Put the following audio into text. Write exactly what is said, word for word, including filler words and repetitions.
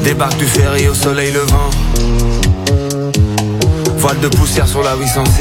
Débarque du ferry au soleil levant. Voile de poussière sur la huit cent six.